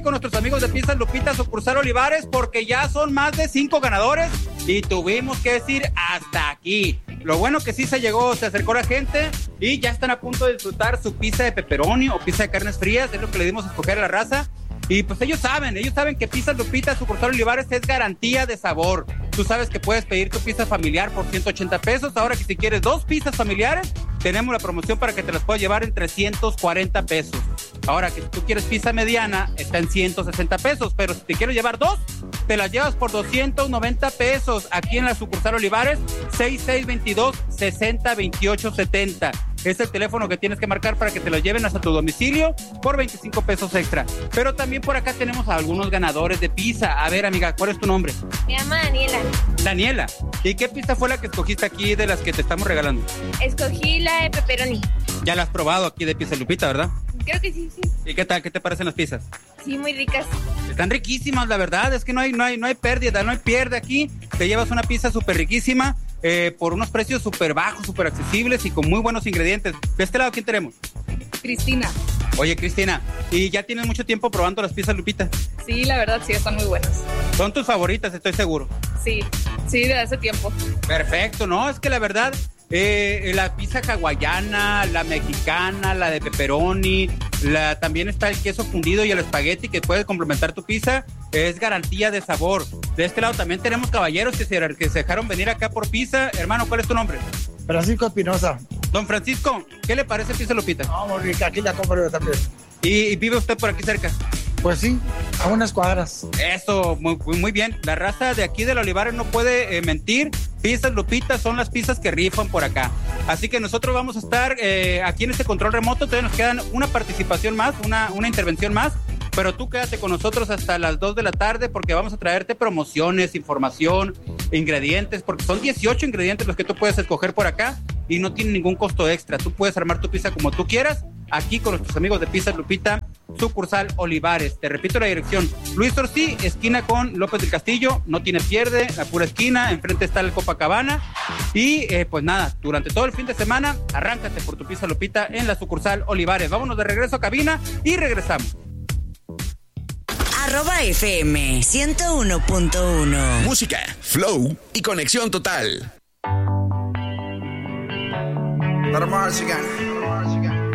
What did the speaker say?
con nuestros amigos de Pizzas Lupita, sucursal Olivares, porque ya son más de 5 ganadores y tuvimos que decir hasta aquí. Lo bueno que sí se acercó la gente y ya están a punto de disfrutar su pizza de pepperoni o pizza de carnes frías, es lo que le dimos a escoger a la raza. Y pues ellos saben que Pizzas Lupita, sucursal Olivares, es garantía de sabor. Tú sabes que puedes pedir tu pizza familiar por 180 pesos. Ahora que si quieres 2 pizzas familiares, tenemos la promoción para que te las puedas llevar en 340 pesos. Ahora que si tú quieres pizza mediana, está en 160 pesos. Pero si te quieres llevar 2, te las llevas por 290 pesos. Aquí en la sucursal Olivares, 6622-602870. Es el teléfono que tienes que marcar para que te lo lleven hasta tu domicilio por 25 pesos extra. Pero también por acá tenemos a algunos ganadores de pizza. A ver, amiga, ¿cuál es tu nombre? Me llamo Daniela. Daniela, ¿y qué pizza fue la que escogiste aquí de las que te estamos regalando? Escogí la de pepperoni. Ya la has probado aquí de Pizza Lupita, ¿verdad? Creo que sí. ¿Y qué tal? ¿Qué te parecen las pizzas? Sí, muy ricas. Están riquísimas, la verdad, es que no hay pérdida, no hay pierde aquí. Te llevas una pizza súper riquísima, por unos precios súper bajos, súper accesibles y con muy buenos ingredientes. De este lado, ¿quién tenemos? Cristina. Oye, Cristina, ¿y ya tienes mucho tiempo probando las pizzas Lupita? Sí, la verdad, sí, están muy buenas. Son tus favoritas, estoy seguro. Sí, de hace tiempo. Perfecto, ¿no? Es que la verdad, la pizza hawaiana, la mexicana, la de pepperoni, también está el queso fundido y el espagueti que puede complementar tu pizza, es garantía de sabor. De este lado también tenemos caballeros que se dejaron venir acá por pizza. Hermano, ¿cuál es tu nombre? Francisco Espinosa. Don Francisco, ¿qué le parece Pizza Lupita? No, muy rica, aquí la compro yo también. ¿Y vive usted por aquí cerca? Pues sí, a unas cuadras. Eso, muy bien. La raza de aquí de la Olivares no puede mentir. Pizzas Lupita son las pizzas que rifan por acá. Así que nosotros vamos a estar aquí en este control remoto. Todavía nos quedan una participación más, una intervención más. Pero tú quédate con nosotros hasta las 2 de la tarde porque vamos a traerte promociones, información, ingredientes, porque son 18 ingredientes los que tú puedes escoger por acá y no tiene ningún costo extra. Tú puedes armar tu pizza como tú quieras aquí con nuestros amigos de Pizzas Lupita, sucursal Olivares. Te repito la dirección: Luis Orsí, esquina con López del Castillo, no tiene pierde, la pura esquina, enfrente está el Copacabana. Y pues nada, durante todo el fin de semana, arráncate por tu Pizza Lupita en la sucursal Olivares. Vámonos de regreso a cabina y regresamos. @FM 101.1. Música, flow y conexión total. Let 'em march again.